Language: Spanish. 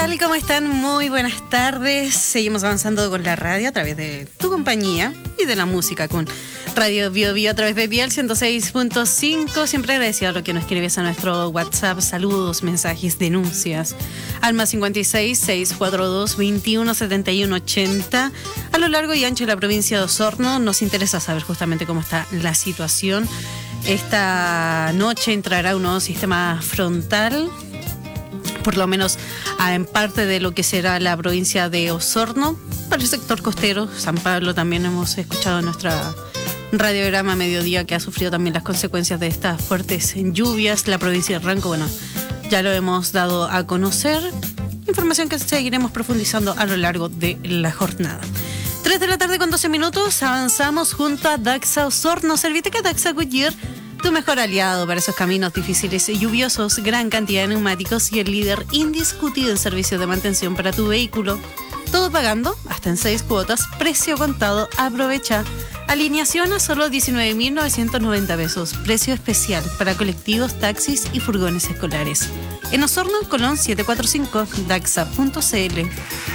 tal? ¿Cómo están? Muy buenas tardes. Seguimos avanzando con la radio a través de tu compañía y de la música con Radio Bio Bio a través de Biel 106.5. Siempre agradecido a lo que nos escribes a nuestro WhatsApp. Saludos, mensajes, denuncias. Al más 56 642 21 71 80. A lo largo y ancho de la provincia de Osorno nos interesa saber justamente cómo está la situación. Esta noche entrará un nuevo sistema frontal, por lo menos en parte de lo que será la provincia de Osorno. Para el sector costero, San Pablo, también hemos escuchado en nuestra radiograma mediodía que ha sufrido también las consecuencias de estas fuertes lluvias. La provincia de Ranco, bueno, ya lo hemos dado a conocer. Información que seguiremos profundizando a lo largo de la jornada. 3 de la tarde con 12 minutos, avanzamos junto a Daxa Osorno. Serviteca Daxa Goodyear, tu mejor aliado para esos caminos difíciles y lluviosos, gran cantidad de neumáticos y el líder indiscutido en servicios de mantención para tu vehículo. Todo pagando hasta en 6 cuotas, precio contado, aprovecha. Alineación a solo 19.990 pesos, precio especial para colectivos, taxis y furgones escolares. En Osorno, Colón 745, daxa.cl.